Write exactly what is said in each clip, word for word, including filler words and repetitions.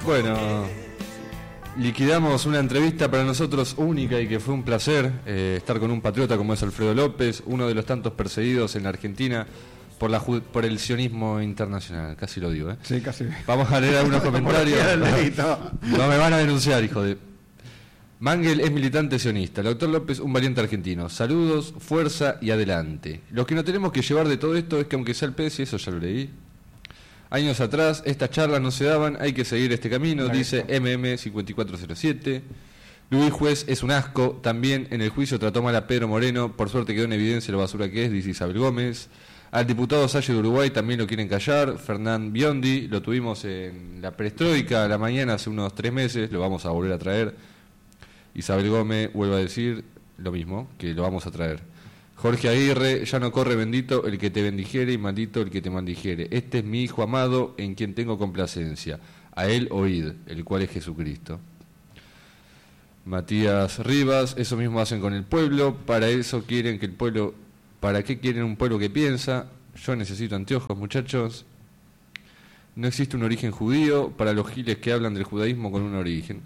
Bueno, liquidamos una entrevista para nosotros única y que fue un placer eh, estar con un patriota como es Alfredo López, uno de los tantos perseguidos en la Argentina por la por el sionismo internacional, casi lo digo, ¿eh? Sí, casi. Vamos a leer algunos comentarios. No me van a denunciar, hijo de... Mangel es militante sionista, el doctor López un valiente argentino. Saludos, fuerza y adelante. Lo que no tenemos que llevar de todo esto es que aunque sea el P S, eso ya lo leí, años atrás estas charlas no se daban, hay que seguir este camino, dice M M cinco cuatro cero siete. Luis Juez es un asco, también en el juicio trató mal a Pedro Moreno, por suerte quedó en evidencia lo basura que es, dice Isabel Gómez. Al diputado Salle de Uruguay también lo quieren callar, Fernán Biondi, lo tuvimos en la perestroika a la mañana hace unos tres meses, lo vamos a volver a traer. Isabel Gómez vuelve a decir lo mismo, que lo vamos a traer. Jorge Aguirre, ya no corre bendito el que te bendijere y maldito el que te maldijere. Este es mi hijo amado en quien tengo complacencia. A él oíd, el cual es Jesucristo. Matías Rivas, eso mismo hacen con el pueblo, para eso quieren que el pueblo, ¿para qué quieren un pueblo que piensa? Yo necesito anteojos, muchachos. No existe un origen judío para los giles que hablan del judaísmo con un origen.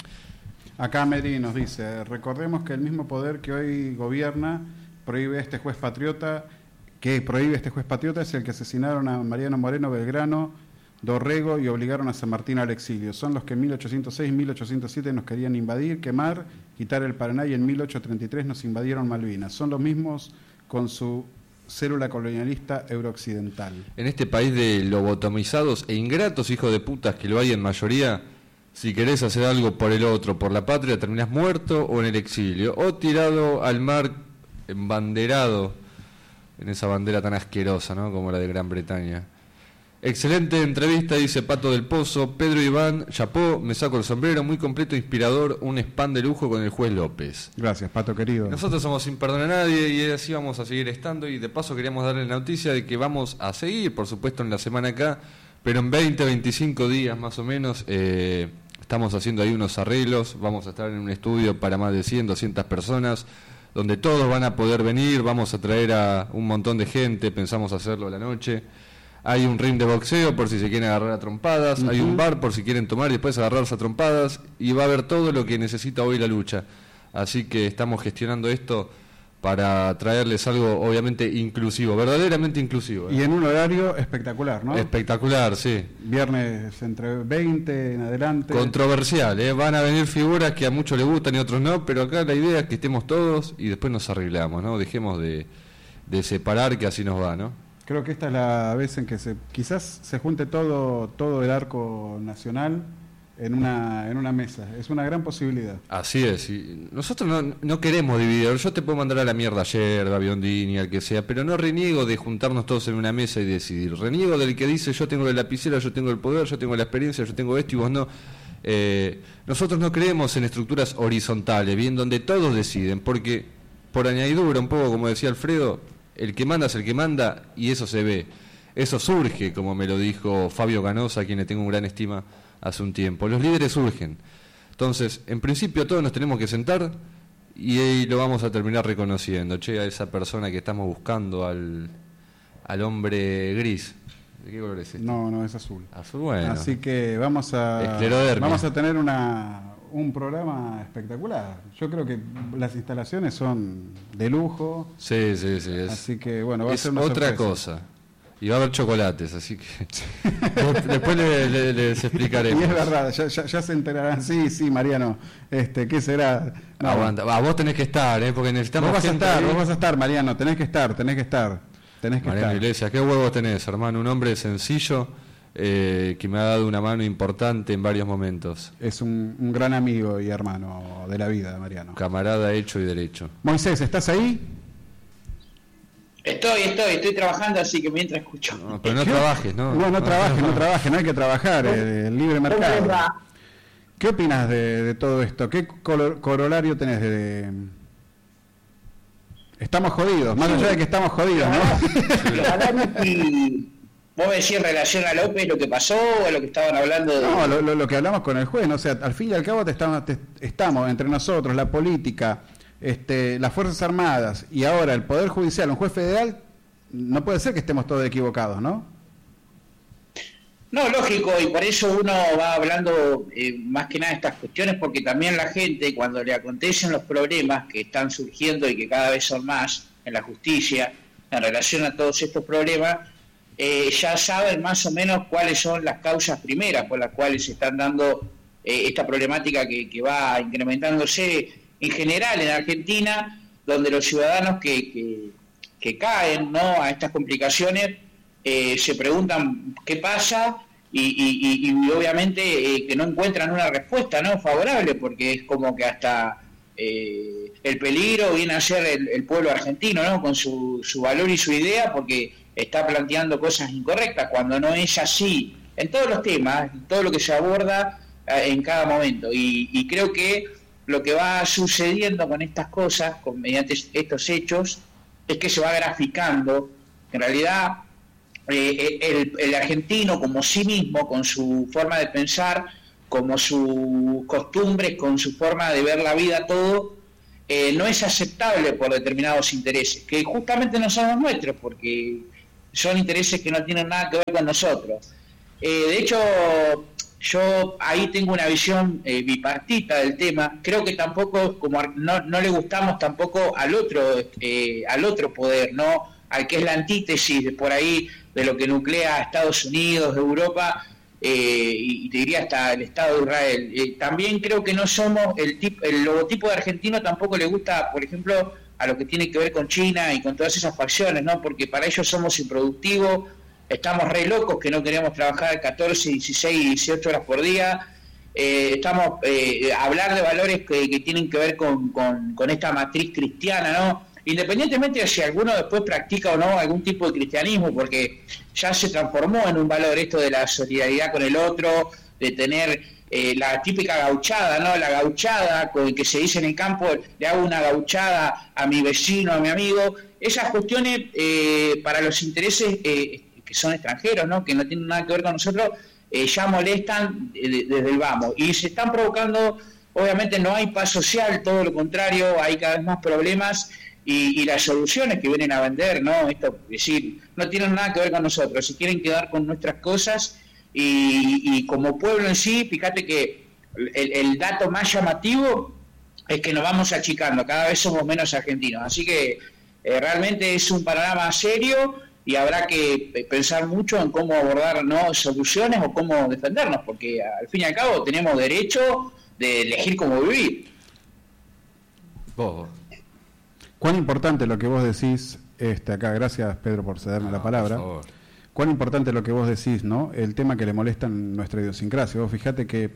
Acá Meri nos dice, recordemos que el mismo poder que hoy gobierna prohíbe este juez patriota, que prohíbe este juez patriota es el que asesinaron a Mariano Moreno, Belgrano, Dorrego y obligaron a San Martín al exilio. Son los que en mil ochocientos seis, mil ochocientos siete nos querían invadir, quemar, quitar el Paraná y en mil ochocientos treinta y tres nos invadieron Malvinas. Son los mismos con su célula colonialista eurooccidental. En este país de lobotomizados e ingratos hijos de putas que lo hay en mayoría, si querés hacer algo por el otro, por la patria, terminás muerto o en el exilio, o tirado al mar embanderado en esa bandera tan asquerosa, ¿no? Como la de Gran Bretaña. Excelente entrevista, dice Pato del Pozo. Pedro Iván, chapó, me saco el sombrero, muy completo, inspirador, un spam de lujo con el juez López. Gracias, Pato querido. Nosotros somos Sin Perdón a Nadie y así vamos a seguir estando, y de paso queríamos darle la noticia de que vamos a seguir, por supuesto, en la semana acá, pero en veinte, veinticinco días más o menos eh, estamos haciendo ahí unos arreglos, vamos a estar en un estudio para más de cien, doscientas personas, donde todos van a poder venir, vamos a traer a un montón de gente, pensamos hacerlo a la noche. Hay un ring de boxeo por si se quieren agarrar a trompadas, uh-huh. Hay un bar por si quieren tomar y después agarrarse a trompadas, y va a haber todo lo que necesita hoy la lucha. Así que estamos gestionando esto para traerles algo obviamente inclusivo, verdaderamente inclusivo, ¿eh? Y en un horario espectacular, ¿no? Espectacular, sí. Viernes entre veinte en adelante. Controversial, ¿eh? Van a venir figuras que a muchos les gustan y a otros no, pero acá la idea es que estemos todos y después nos arreglamos, ¿no? Dejemos de, de separar, que así nos va, ¿no? Creo que esta es la vez en que se quizás se junte todo todo el arco nacional en una en una mesa. Es una gran posibilidad. Así es. Y nosotros no, no queremos dividir. Yo te puedo mandar a la mierda ayer, a Biondini, al que sea, pero no reniego de juntarnos todos en una mesa y decidir. Reniego del que dice yo tengo la lapicera, yo tengo el poder, yo tengo la experiencia, yo tengo esto y vos no. Eh, nosotros no creemos en estructuras horizontales, bien, donde todos deciden, porque por añadidura, un poco como decía Alfredo, el que manda es el que manda y eso se ve. Eso surge, como me lo dijo Fabio Canosa, a quien le tengo un gran estima hace un tiempo. Los líderes surgen. Entonces, en principio todos nos tenemos que sentar y ahí lo vamos a terminar reconociendo. Che, a esa persona que estamos buscando, al, al hombre gris. ¿De qué color es este? No, no, es azul. Azul, bueno. Así que vamos a vamos a tener una un programa espectacular. Yo creo que las instalaciones son de lujo. Sí, sí, sí. Es, así que, bueno, va a es ser una otra sorpresa. cosa. Y va a haber chocolates, así que después le, le, les explicaremos. Y es verdad, ya, ya, ya se enterarán. Sí, sí, Mariano, este, ¿qué será? No. Aguanta, ah, vos tenés que estar, ¿eh? Porque necesitamos vos vas gente a estar, ahí. vos vas a estar, Mariano, tenés que estar, tenés que estar. Tenés que Mariano estar. Iglesias, qué huevos tenés, hermano, un hombre sencillo eh, que me ha dado una mano importante en varios momentos. Es un, un gran amigo y hermano de la vida, Mariano. Camarada hecho y derecho. Moisés, ¿estás ahí? Estoy, estoy, estoy trabajando, así que mientras escucho. No, pero no trabajes, ¿no? No, no trabajes, no trabajes, no hay que trabajar, eh, el libre mercado. ¿Qué opinas de, de todo esto? ¿Qué color, corolario tenés de, de... Estamos jodidos, más allá de que estamos jodidos, ¿no? Y vos me decís en relación a López lo que pasó o a lo que estaban hablando de... No, lo, lo, lo que hablamos con el juez, ¿no? O sea, al fin y al cabo te estamos, te, estamos entre nosotros, la política, este, las Fuerzas Armadas y ahora el Poder Judicial, un juez federal, no puede ser que estemos todos equivocados, ¿no? No, lógico, y por eso uno va hablando eh, más que nada de estas cuestiones, porque también la gente, cuando le acontecen los problemas que están surgiendo y que cada vez son más en la justicia, en relación a todos estos problemas, eh, ya saben más o menos cuáles son las causas primeras por las cuales se están dando eh, esta problemática que, que va incrementándose en general en Argentina, donde los ciudadanos que, que, que caen, ¿no?, a estas complicaciones eh, se preguntan qué pasa y, y, y, y obviamente eh, que no encuentran una respuesta, ¿no?, favorable, porque es como que hasta eh, el peligro viene a ser el, el pueblo argentino, ¿no?, con su, su valor y su idea, porque está planteando cosas incorrectas, cuando no es así en todos los temas, en todo lo que se aborda eh, en cada momento. Y, y creo que lo que va sucediendo con estas cosas, con, mediante estos hechos, es que se va graficando. En realidad, eh, el, el argentino como sí mismo, con su forma de pensar, como sus costumbres, con su forma de ver la vida, todo, eh, no es aceptable por determinados intereses, que justamente no son los nuestros, porque son intereses que no tienen nada que ver con nosotros. Eh, de hecho, yo ahí tengo una visión eh, bipartita del tema. Creo que tampoco, como no, no le gustamos tampoco al otro, eh, al otro poder, ¿no?, al que es la antítesis de por ahí de lo que nuclea a Estados Unidos, Europa, eh, y te diría hasta el Estado de Israel. Eh, también creo que no somos el tipo, el logotipo de argentino tampoco le gusta, por ejemplo, a lo que tiene que ver con China y con todas esas facciones, ¿no?, porque para ellos somos improductivos. Estamos re locos que no queremos trabajar catorce, dieciséis, dieciocho horas por día. Eh, estamos eh, hablar de valores que, que tienen que ver con, con, con esta matriz cristiana, ¿no? Independientemente de si alguno después practica o no algún tipo de cristianismo, porque ya se transformó en un valor esto de la solidaridad con el otro, de tener eh, la típica gauchada, ¿no? La gauchada con que se dice en el campo, le hago una gauchada a mi vecino, a mi amigo. Esas cuestiones eh, para los intereses eh, que son extranjeros, ¿no?, que no tienen nada que ver con nosotros, eh, ya molestan de, desde el vamos. Y se están provocando, obviamente no hay paz social, todo lo contrario, hay cada vez más problemas y, y las soluciones que vienen a vender, ¿no?, esto, es decir, no tienen nada que ver con nosotros, se quieren quedar con nuestras cosas y, y como pueblo en sí, fíjate que el, el dato más llamativo es que nos vamos achicando, cada vez somos menos argentinos, así que eh, realmente es un panorama serio y habrá que pensar mucho en cómo abordar, ¿no?, soluciones o cómo defendernos, porque al fin y al cabo tenemos derecho de elegir cómo vivir. Vos. Cuán importante lo que vos decís, este, acá, gracias Pedro por cederme no, la palabra. Por favor. Cuán importante lo que vos decís, ¿no?, el tema que le molesta en nuestra idiosincrasia. Vos fijate que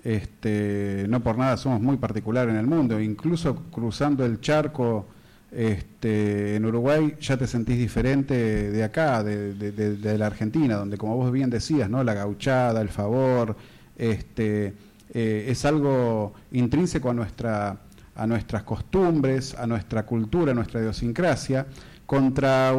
este, no por nada somos muy particulares en el mundo, incluso cruzando el charco. Este, en Uruguay ya te sentís diferente de acá, de, de, de, de la Argentina, donde como vos bien decías, ¿no?, la gauchada, el favor, este, eh, es algo intrínseco a nuestra, a nuestras costumbres, a nuestra cultura, a nuestra idiosincrasia, contra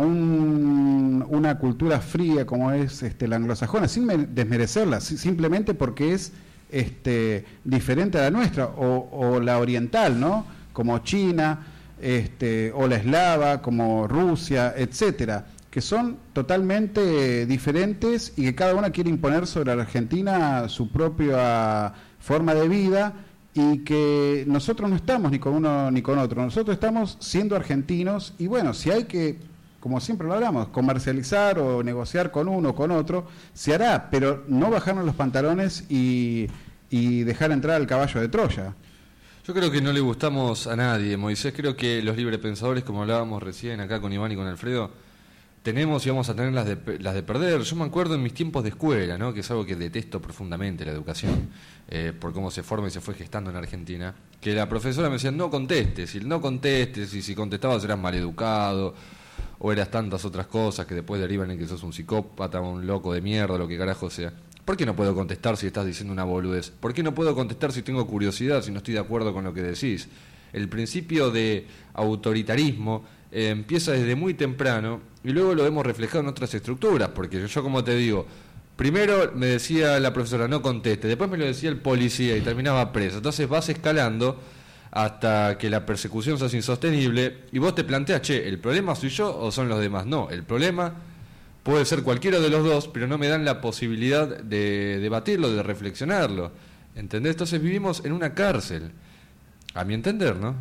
un, una cultura fría como es este, la anglosajona, sin desmerecerla, simplemente porque es este, diferente a la nuestra, o, o la oriental, ¿no?, como China. Este, o la eslava, como Rusia, etcétera, que son totalmente diferentes y que cada una quiere imponer sobre la Argentina su propia forma de vida y que nosotros no estamos ni con uno ni con otro, nosotros estamos siendo argentinos y bueno, si hay que, como siempre lo hablamos, comercializar o negociar con uno o con otro, se hará, pero no bajarnos los pantalones y, y dejar entrar al caballo de Troya. Yo creo que no le gustamos a nadie, Moisés. Creo que los librepensadores, como hablábamos recién acá con Iván y con Alfredo, tenemos y vamos a tener las de, las de perder. Yo me acuerdo en mis tiempos de escuela, ¿no?, que es algo que detesto profundamente, la educación, eh, por cómo se forma y se fue gestando en Argentina, que la profesora me decía, no contestes, y no contestes, y si contestabas eras maleducado, o eras tantas otras cosas que después derivan en que sos un psicópata, un loco de mierda, lo que carajo sea. ¿Por qué no puedo contestar si estás diciendo una boludez? ¿Por qué no puedo contestar si tengo curiosidad, si no estoy de acuerdo con lo que decís? El principio de autoritarismo eh, empieza desde muy temprano y luego lo vemos reflejado en otras estructuras, porque yo, como te digo, primero me decía la profesora, no conteste, después me lo decía el policía y terminaba preso. Entonces vas escalando hasta que la persecución se hace insostenible y vos te planteas, che, ¿el problema soy yo o son los demás? No, el problema puede ser cualquiera de los dos, pero no me dan la posibilidad de debatirlo, de reflexionarlo. ¿Entendés? Entonces vivimos en una cárcel, a mi entender, ¿no?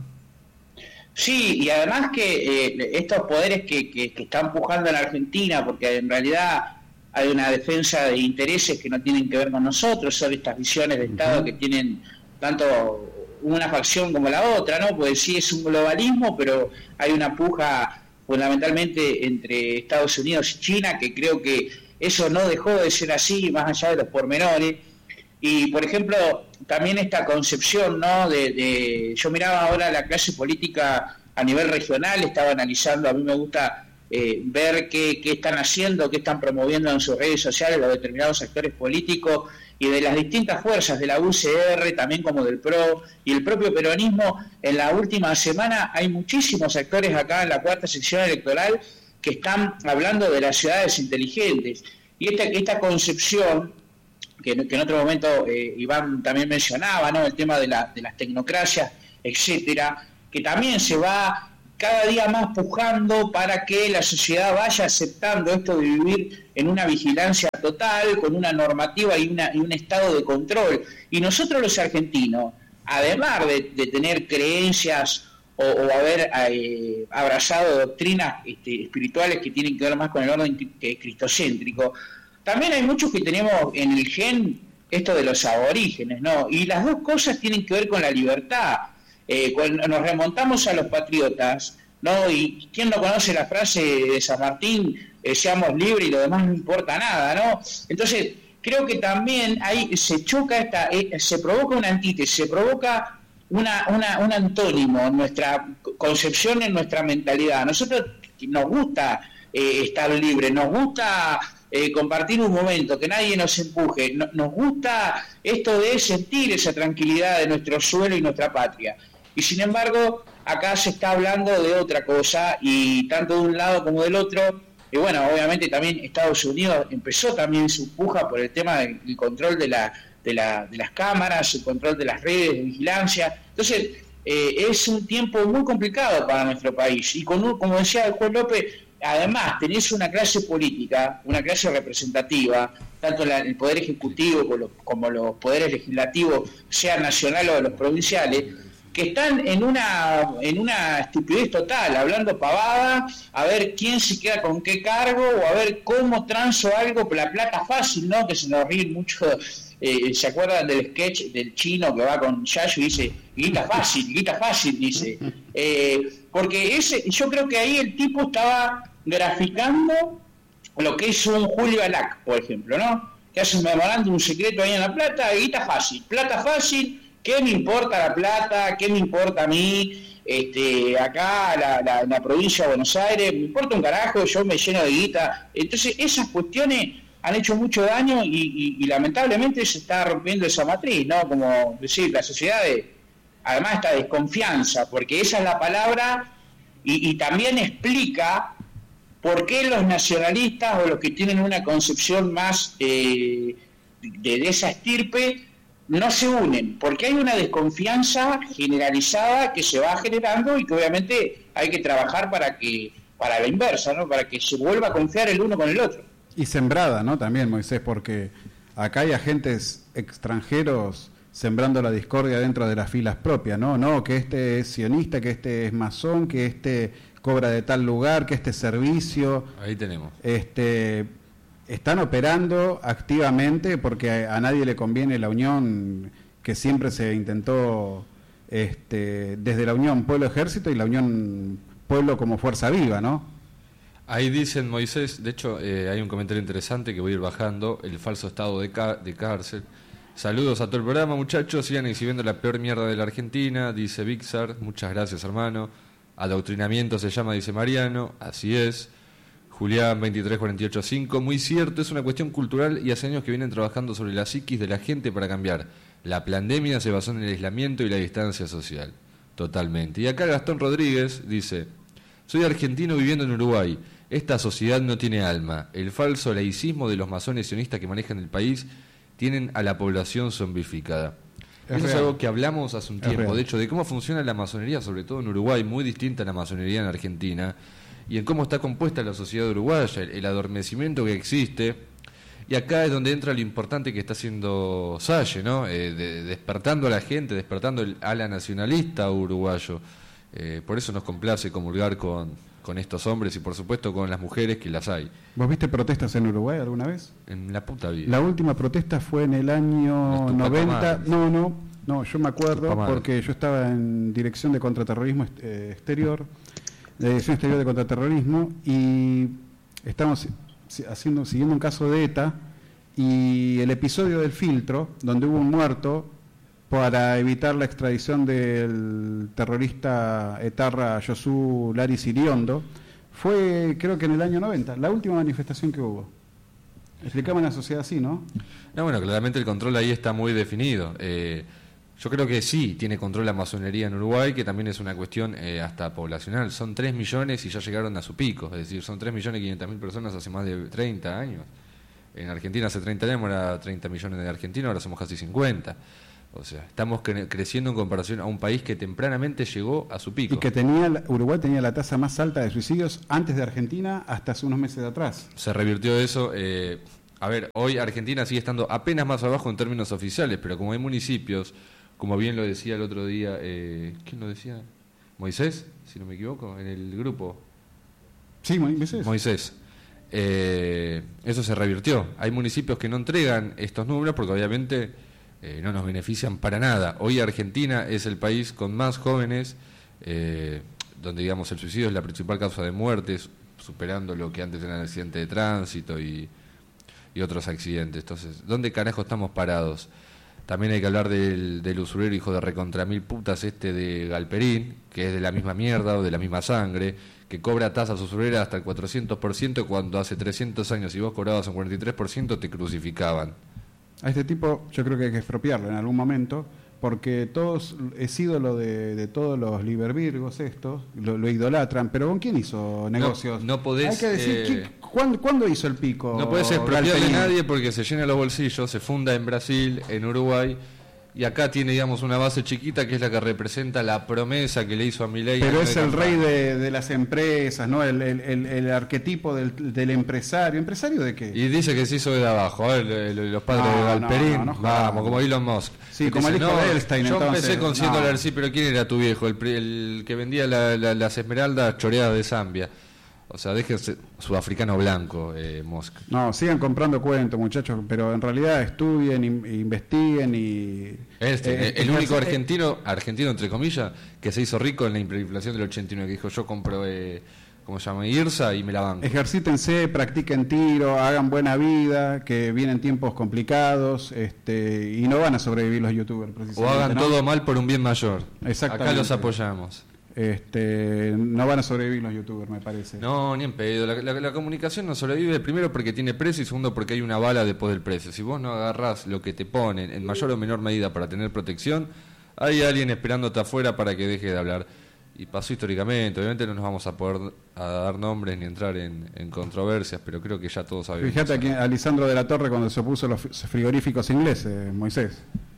Sí, y además que eh, estos poderes que, que, que están pujando en Argentina, porque en realidad hay una defensa de intereses que no tienen que ver con nosotros, son estas visiones de Estado uh-huh. que tienen tanto una facción como la otra, ¿no? Pues sí es un globalismo, pero hay una puja fundamentalmente entre Estados Unidos y China, que creo que eso no dejó de ser así, más allá de los pormenores. Y, por ejemplo, también esta concepción, ¿no? De, de yo miraba ahora la clase política a nivel regional, estaba analizando, a mí me gusta eh, ver qué, qué están haciendo, qué están promoviendo en sus redes sociales los determinados actores políticos, y de las distintas fuerzas de la U C R, también como del P R O y el propio peronismo. En la última semana hay muchísimos actores acá en la cuarta sección electoral que están hablando de las ciudades inteligentes. Y esta, esta concepción, que, que en otro momento eh, Iván también mencionaba, ¿no? El tema de, la, de las tecnocracias, etcétera, que también se va cada día más pujando para que la sociedad vaya aceptando esto de vivir en una vigilancia total, con una normativa y, una, y un estado de control. Y nosotros los argentinos, además de, de tener creencias o, o haber eh, abrazado doctrinas este, espirituales que tienen que ver más con el orden cristocéntrico, también hay muchos que tenemos en el gen esto de los aborígenes, ¿no? Y las dos cosas tienen que ver con la libertad. Eh, cuando nos remontamos a los patriotas, ¿no? Y quién no conoce la frase de San Martín, eh, seamos libres y lo demás no importa nada, ¿no? Entonces, creo que también ahí se choca esta, eh, se provoca una antítesis, se provoca una, una, un antónimo en nuestra concepción, en nuestra mentalidad. A nosotros nos gusta eh, estar libres, nos gusta eh, compartir un momento, que nadie nos empuje, no, nos gusta esto de sentir esa tranquilidad de nuestro suelo y nuestra patria. Y sin embargo, acá se está hablando de otra cosa, y tanto de un lado como del otro, y bueno, obviamente también Estados Unidos empezó también su puja por el tema del, del control de, la, de, la, de las cámaras, el control de las redes de vigilancia. Entonces, eh, es un tiempo muy complicado para nuestro país, y con un, como decía el juez López, además tenés una clase política, una clase representativa, tanto la, el Poder Ejecutivo como los, como los poderes legislativos, sea nacional o de los provinciales, que están en una en una estupidez total, hablando pavada, a ver quién se queda con qué cargo, o a ver cómo transo algo por la plata fácil, ¿no? Que se nos ríen mucho, eh, ¿se acuerdan del sketch del chino que va con Yayo y dice, guita fácil, guita fácil, dice? Eh, porque ese, yo creo que ahí el tipo estaba graficando lo que es un Julio Alac, por ejemplo, ¿no? Que hace un memorándum secreto ahí en La Plata, guita fácil, plata fácil. ¿Qué me importa la plata? ¿Qué me importa a mí? Este, acá, la, la, la provincia de Buenos Aires, me importa un carajo, yo me lleno de guita. Entonces, esas cuestiones han hecho mucho daño, y, y, y lamentablemente se está rompiendo esa matriz, ¿no? Como decir, la sociedad, de, además, esta desconfianza, porque esa es la palabra, y, y también explica por qué los nacionalistas o los que tienen una concepción más eh, de, de esa estirpe no se unen, porque hay una desconfianza generalizada que se va generando, y que obviamente hay que trabajar para que para la inversa, ¿no? Para que se vuelva a confiar el uno con el otro. Y sembrada, ¿no? También, Moisés, porque acá hay agentes extranjeros sembrando la discordia dentro de las filas propias, ¿no? No, que este es sionista, que este es masón, que este cobra de tal lugar, que este servicio. Ahí tenemos. Este... Están operando activamente porque a, a nadie le conviene la unión que siempre se intentó este, desde la unión pueblo-ejército y la unión pueblo como fuerza viva, ¿no? Ahí dicen, Moisés, de hecho eh, hay un comentario interesante que voy a ir bajando, el falso estado de, ca- de cárcel. Saludos a todo el programa, muchachos, sigan exhibiendo la peor mierda de la Argentina, dice Vixar, muchas gracias, hermano. Adoctrinamiento se llama, dice Mariano, así es. Julián veintitrés cuarenta y ocho cinco, muy cierto, es una cuestión cultural, y hace años que vienen trabajando sobre la psiquis de la gente para cambiar. La pandemia se basó en el aislamiento y la distancia social, totalmente. Y acá Gastón Rodríguez dice, soy argentino viviendo en Uruguay, esta sociedad no tiene alma, el falso laicismo de los masones sionistas que manejan el país tienen a la población zombificada. Es Eso real. Es algo que hablamos hace un tiempo, de hecho, de cómo funciona la masonería, sobre todo en Uruguay, muy distinta a la masonería en Argentina. y en cómo está compuesta la sociedad uruguaya, el, el adormecimiento que existe. Y acá es donde entra lo importante que está haciendo Salle, ¿no? Eh, de, despertando a la gente, despertando el ala nacionalista uruguayo. Eh, por eso nos complace comulgar con, con estos hombres y por supuesto con las mujeres, que las hay. ¿Vos viste protestas en Uruguay alguna vez? En la puta vida. La última protesta fue en el año noventa. No, no, no, yo me acuerdo porque yo estaba en Dirección de Contraterrorismo eh, Exterior, la Dirección Exterior de Contraterrorismo, y estamos haciendo, siguiendo un caso de ETA, y el episodio del filtro, donde hubo un muerto para evitar la extradición del terrorista etarra Yosu Laris Iriondo, fue creo que en el año noventa, la última manifestación que hubo. Explicamos en la sociedad así, ¿no? No, bueno, claramente el control ahí está muy definido. Eh, yo creo que sí tiene control la masonería en Uruguay, que también es una cuestión eh, hasta poblacional. Son tres millones y ya llegaron a su pico, es decir, son tres millones quinientas mil personas hace más de treinta años. En Argentina hace treinta años era treinta millones de argentinos, ahora somos casi cincuenta. O sea, estamos cre- creciendo en comparación a un país que tempranamente llegó a su pico. Y que tenía, Uruguay tenía la tasa más alta de suicidios antes de Argentina hasta hace unos meses de atrás. Se revirtió eso. Eh, a ver, hoy Argentina sigue estando apenas más abajo en términos oficiales, pero como hay municipios, como bien lo decía el otro día, eh, ¿quién lo decía? Moisés, si no me equivoco, en el grupo. Sí, Moisés. Moisés. Eh, eso se revirtió. Hay municipios que no entregan estos números porque obviamente eh, no nos benefician para nada. Hoy Argentina es el país con más jóvenes, eh, donde digamos el suicidio es la principal causa de muertes, superando lo que antes eran accidentes de tránsito y, y otros accidentes. Entonces, ¿dónde carajo estamos parados? También hay que hablar del, del usurero hijo de recontra mil putas este de Galperín, que es de la misma mierda o de la misma sangre, que cobra tasas usureras hasta el cuatrocientos por ciento cuando hace trescientos años si vos cobrabas un cuarenta y tres por ciento te crucificaban. A este tipo yo creo que hay que expropiarlo en algún momento, porque todos es ídolo de, de todos los libervirgos estos, lo, lo idolatran, pero ¿con quién hizo negocios? No, no podés... Hay que decir, eh, ¿qué, ¿cuándo, ¿cuándo hizo el pico? No podés expropiarle a nadie porque se llena los bolsillos, se funda en Brasil, en Uruguay, y acá tiene, digamos, una base chiquita que es la que representa la promesa que le hizo a Milei. Pero es el rey de, de las empresas, ¿no? El, el, el, el arquetipo del, del empresario. ¿Empresario de qué? Y dice que se hizo de abajo, ¿eh? los padres no, de Galperín, no, no, no, vamos, como Elon Musk. Sí, dice, como el hijo no, de Einstein. Yo entonces, empecé con cien no. dólares, sí, pero ¿quién era tu viejo? El, el que vendía la, la, las esmeraldas choreadas de Zambia. O sea, déjense sudafricano blanco, eh, Musk. No, sigan comprando cuentos, muchachos, pero en realidad estudien, in, investiguen y... Este, eh, el eh, único eh, argentino, argentino entre comillas, que se hizo rico en la hiperinflación del ochenta y nueve, que dijo yo compro, eh, ¿cómo se llama? IRSA y me la banco. Ejercítense, practiquen tiro, hagan buena vida, que vienen tiempos complicados, este, y no van a sobrevivir los youtubers, precisamente. O hagan ¿no? todo mal por un bien mayor. Exactamente. Acá los apoyamos. Este, no van a sobrevivir los youtubers, me parece. No, ni en pedo. La, la, la comunicación no sobrevive, primero porque tiene precio y segundo porque hay una bala después del precio. Si vos no agarrás lo que te ponen en mayor o menor medida para tener protección, hay alguien esperándote afuera para que deje de hablar. Y pasó históricamente. Obviamente no nos vamos a poder a dar nombres ni entrar en, en controversias, pero creo que ya todos sabemos. Fíjate aquí a Lisandro de la Torre cuando se opuso a los frigoríficos ingleses, Moisés.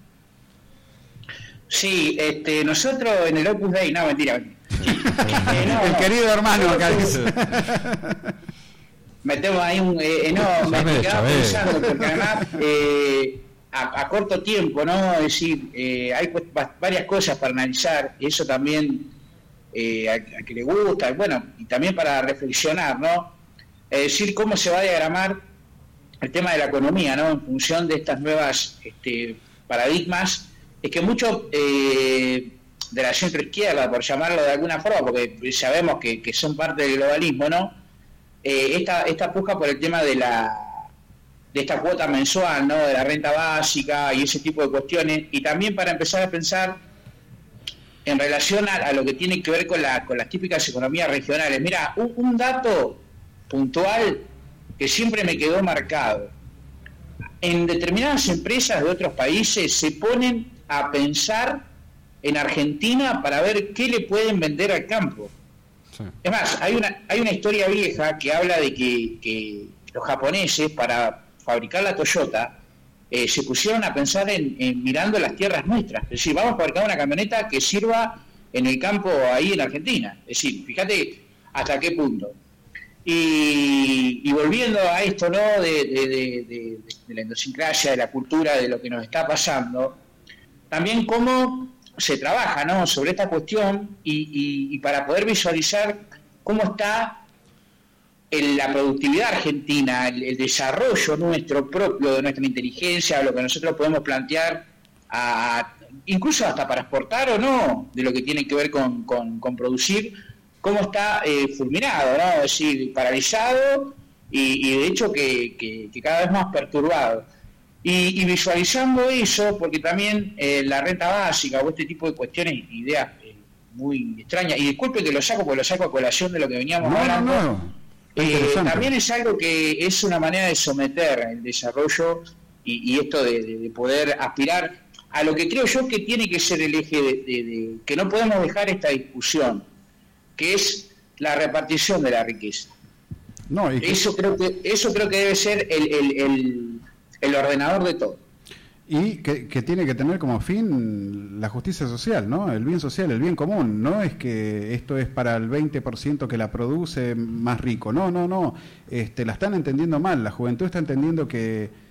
Sí, este, nosotros en el Opus Dei, no, mentira. Eh, no, el no. querido hermano acá dice. Metemos ahí un... Eh, no, me, me quedaba pensando, porque además, eh, a, a corto tiempo, ¿no? Es decir, eh, hay pues, varias cosas para analizar, y eso también eh, a, a que le gusta, bueno, y también para reflexionar, ¿no? Es decir, cómo se va a diagramar el tema de la economía, ¿no? En función de estas nuevas este, paradigmas. Es que mucho eh, de la centroizquierda, por llamarlo de alguna forma, porque sabemos que, que son parte del globalismo, ¿no? Eh, esta, esta puja por el tema de la de esta cuota mensual, ¿no? De la renta básica y ese tipo de cuestiones, y también para empezar a pensar en relación a, a lo que tiene que ver con, la, con las típicas economías regionales. Mira, un, un dato puntual que siempre me quedó marcado. En determinadas empresas de otros países se ponen a pensar en Argentina para ver qué le pueden vender al campo. Sí. Es más, hay una hay una historia vieja que habla de que, que los japoneses para fabricar la Toyota eh, se pusieron a pensar en, en mirando las tierras nuestras. Es decir, vamos a fabricar una camioneta que sirva en el campo ahí en Argentina. Es decir, fíjate hasta qué punto. Y, y volviendo a esto, ¿no? De, de, de, de, de la idiosincrasia, de la cultura, de lo que nos está pasando, también cómo se trabaja, ¿no? Sobre esta cuestión y, y, y para poder visualizar cómo está en la productividad argentina, el, el desarrollo nuestro propio de nuestra inteligencia, lo que nosotros podemos plantear, a, incluso hasta para exportar o no, de lo que tiene que ver con, con, con producir, cómo está eh, fulminado, ¿no? Es decir, paralizado y, y de hecho que, que, que cada vez más perturbado. Y, y visualizando eso, porque también eh, la renta básica o este tipo de cuestiones, ideas eh, muy extrañas, y disculpe que lo saco porque lo saco a colación de lo que veníamos no, hablando, no, no. Eh, también es algo que es una manera de someter el desarrollo y, y esto de, de, de poder aspirar a lo que creo yo que tiene que ser el eje de, de, de que no podemos dejar esta discusión, que es la repartición de la riqueza. No, y que... eso creo que eso creo que debe ser el, el, el, el ordenador de todo. Y que, que tiene que tener como fin la justicia social, ¿no? El bien social, el bien común. No es que esto es para el veinte por ciento que la produce más rico. No, no, no. Este, la están entendiendo mal. La juventud está entendiendo que